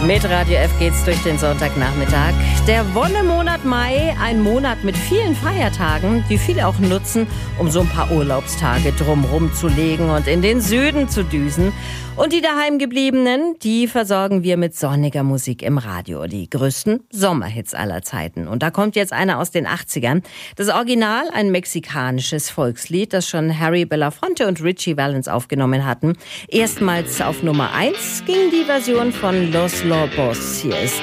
Mit Radio F geht's durch den Sonntagnachmittag. Der Wonnemonat Mai, ein Monat mit vielen Feiertagen, die viele auch nutzen, um so ein paar Urlaubstage drumrum zu legen und in den Süden zu düsen. Und die daheimgebliebenen, die versorgen wir mit sonniger Musik im Radio. Die größten Sommerhits aller Zeiten. Und da kommt jetzt einer aus den 80ern. Das Original, ein mexikanisches Volkslied, das schon Harry Belafonte und Richie Valens aufgenommen hatten. Erstmals auf Nummer 1 ging die Version von Los Lobos. Hier ist